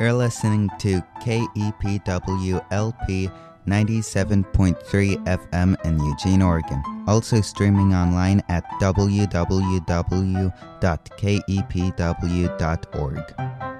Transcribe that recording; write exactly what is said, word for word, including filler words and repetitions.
You're listening to K E P W L P ninety-seven point three F M in Eugene, Oregon. Also streaming online at w w w dot k e p w dot org.